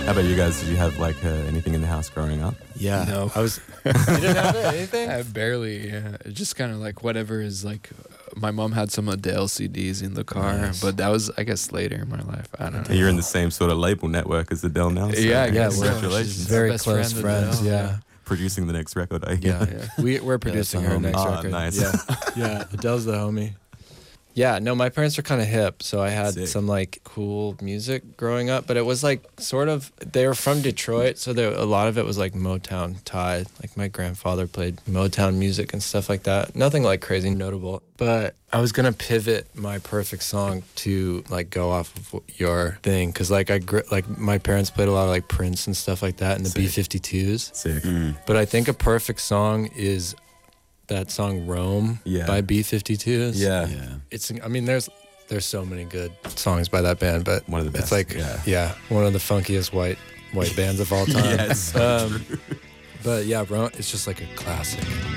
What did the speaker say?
How about you guys? Did you have like anything in the house growing up? Yeah. No. You didn't have anything? I barely, yeah. Just kind of like whatever is like, my mom had some Adele CDs in the car, Nice. but that was, I guess, later in my life. I don't know. You're in the same sort of label network as Adele now. So Yeah, I guess so. congratulations. She's Very best close friend friends, Adele, yeah. Producing the next record, I Yeah, guess. we're producing her homie. next Ah, record. nice. Yeah, yeah. Adele's the homie. Yeah, no, my parents were kind of hip, so I had Sick. some like cool music growing up, but it was like sort of, they were from Detroit, so a lot of it was like Motown tied. Like my grandfather played Motown music and stuff like that. Nothing like crazy notable, but I was gonna pivot my perfect song to like go off of your thing, cause like like my parents played a lot of like Prince and stuff like that, and the Sick. B-52s. Sick. But I think a perfect song is that song Rome Yeah. by B-52s. Yeah. It's, I mean, there's so many good songs by that band, but One of the it's best, like, yeah. one of the funkiest white bands of all time. Yeah, it's so true. But yeah, Rome, it's just like a classic.